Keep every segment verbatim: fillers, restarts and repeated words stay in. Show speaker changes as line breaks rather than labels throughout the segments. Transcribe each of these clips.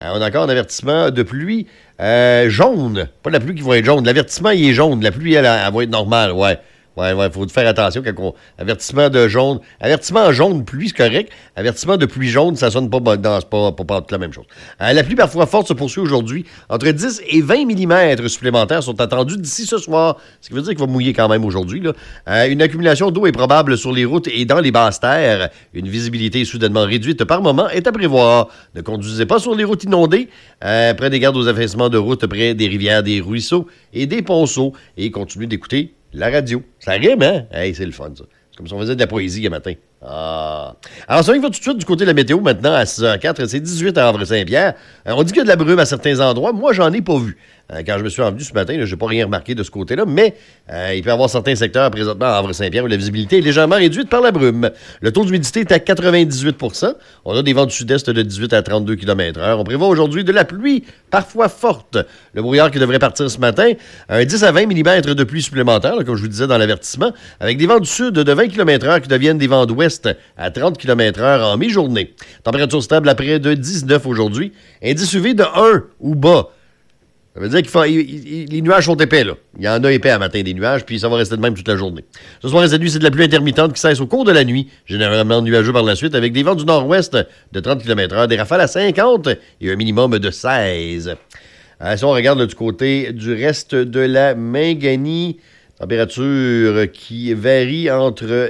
Euh, on a encore un avertissement de pluie euh, jaune. Pas la pluie qui va être jaune. L'avertissement, il est jaune. La pluie, elle, elle va être normale, ouais. Ouais, ouais, faut faire attention quand on... Avertissement de jaune. Avertissement jaune, pluie, c'est correct. Avertissement de pluie jaune, ça sonne pas... Non, c'est pas, pas, pas la même chose. Euh, la pluie parfois forte se poursuit aujourd'hui. Entre dix et vingt millimètres supplémentaires sont attendus d'ici ce soir. Ce qui veut dire qu'il va mouiller quand même aujourd'hui, là. Euh, une accumulation d'eau est probable sur les routes et dans les basses terres. Une visibilité soudainement réduite par moment est à prévoir. Ne conduisez pas sur les routes inondées. Euh, prenez garde aux affaissements de route près des rivières, des ruisseaux et des ponceaux. Et continuez d'écouter la radio. Ça rime, hein? Hey, c'est le fun, ça. C'est comme si on faisait de la poésie le matin. Ah. Alors, ça va tout de suite du côté de la météo maintenant à six heures quatre. C'est dix-huit à Havre-Saint-Pierre. Euh, on dit qu'il y a de la brume à certains endroits. Moi, j'en ai pas vu. Euh, quand je me suis rendu ce matin, je n'ai pas rien remarqué de ce côté-là, mais euh, il peut y avoir certains secteurs présentement à Havre-Saint-Pierre où la visibilité est légèrement réduite par la brume. Le taux d'humidité est à quatre-vingt-dix-huit pour cent. On a des vents du sud-est de dix-huit à trente-deux kilomètres heure. On prévoit aujourd'hui de la pluie, parfois forte. Le brouillard qui devrait partir ce matin, un dix à vingt millimètres de pluie supplémentaire, là, comme je vous disais dans l'avertissement, avec des vents du sud de vingt kilomètres heure qui deviennent des vents d'ouest à trente kilomètres heure en mi-journée. Température stable à près de dix-neuf aujourd'hui. Indice U V de un ou bas. Ça veut dire que les nuages sont épais, là. Il y en a épais à matin, des nuages, puis ça va rester de même toute la journée. Ce soir et cette nuit, c'est de la pluie intermittente qui cesse au cours de la nuit, généralement nuageux par la suite, avec des vents du nord-ouest de trente kilomètres heure, des rafales à cinquante et un minimum de seize. Euh, si on regarde là, du côté du reste de la Minganie, température qui varie entre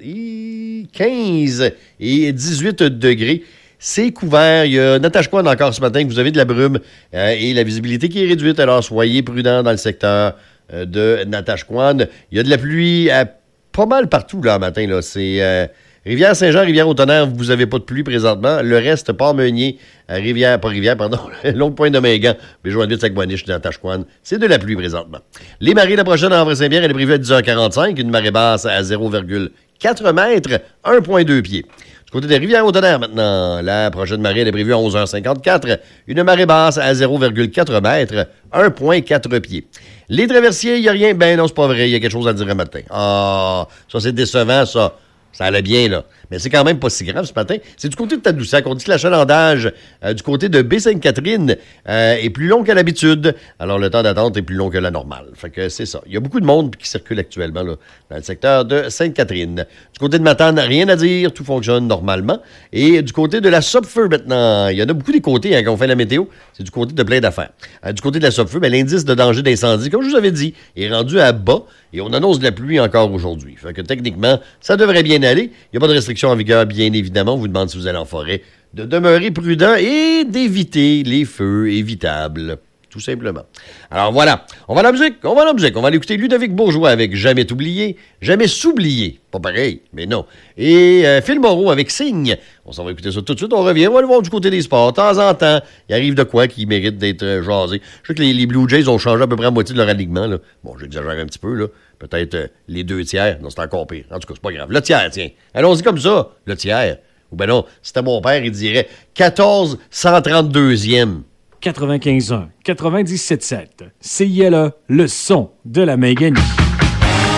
quinze et dix-huit degrés. C'est couvert. Il y a Natashquan encore ce matin que vous avez de la brume euh, et la visibilité qui est réduite. Alors, soyez prudents dans le secteur euh, de Natashquan. Il y a de la pluie à pas mal partout là, matin. Là. C'est euh, Rivière-Saint-Jean, Rivière-au-Tonnerre, vous n'avez pas de pluie présentement. Le reste, Port-Meunier, euh, Rivière, pas Rivière, pardon, Longue Pointe de Mingan, Béjoin-Vite-Sac-Bonniche, Natashquan. C'est de la pluie présentement. Les marées, la prochaine à Havre-Saint-Pierre, elle est prévue à dix heures quarante-cinq. Une marée basse à zéro virgule quatre mètres, un virgule deux pieds. Du côté des Rivières-au-Tonnerre, maintenant, la prochaine marée, elle est prévue à onze heures cinquante-quatre. Une marée basse à zéro virgule quatre mètres, un virgule quatre pieds. Les traversiers, il n'y a rien. Ben non, c'est pas vrai, il y a quelque chose à dire un matin. Ah, ça, c'est décevant, ça. Ça allait bien, là. Mais c'est quand même pas si grave ce matin. C'est du côté de Tadoussac. On dit que l'achalandage euh, du côté de Baie-Sainte-Catherine euh, est plus long qu'à l'habitude. Alors, le temps d'attente est plus long que la normale. Fait que c'est ça. Il y a beaucoup de monde qui circule actuellement là, dans le secteur de Sainte-Catherine. Du côté de Matane, rien à dire. Tout fonctionne normalement. Et du côté de la Sopfeu, maintenant, il y en a beaucoup des côtés hein, quand on fait la météo. C'est du côté de plein d'affaires. Euh, du côté de la Sopfeu, ben, l'indice de danger d'incendie, comme je vous avais dit, est rendu à bas. Et on annonce de la pluie encore aujourd'hui. Fait que techniquement, ça devrait bien aller. Il n'y a pas de restriction en vigueur, bien évidemment. On vous demande si vous allez en forêt de demeurer prudent et d'éviter les feux évitables. Tout simplement. Alors voilà. On va à la musique. On va à la musique. On va aller écouter Ludovic Bourgeois avec Jamais t'oublier. Jamais s'oublier. Pas pareil, mais non. Et euh, Phil Moreau avec Signe. On s'en va écouter ça tout de suite. On revient. On va aller voir du côté des sports. De temps en temps, il arrive de quoi qui mérite d'être euh, jasé. Je sais que les, les Blue Jays ont changé à peu près la moitié de leur alignement. Là. Bon, j'exagère un petit peu. là. Peut-être euh, les deux tiers. Non, c'est encore pire. En tout cas, c'est pas grave. Le tiers, tiens. Allons-y comme ça. Le tiers. Ou ben non, c'était mon père, il dirait quatorze cent trente-deuxième.
quatre-vingt-quinze un, quatre-vingt-dix-sept sept. C I L A, le son de la Minganie.